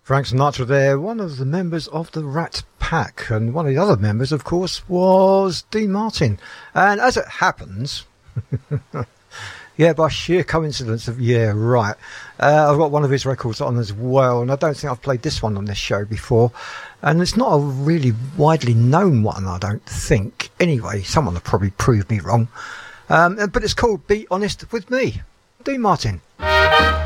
Frank Sinatra there, one of the members of the Rat Pack, and one of the other members, of course, was Dean Martin. And as it happens, yeah, by sheer coincidence of, I've got one of his records on as well, and I don't think I've played this one on this show before, and it's not a really widely known one, I don't think. Anyway, someone will probably prove me wrong, but it's called Be Honest With Me, Dean Martin.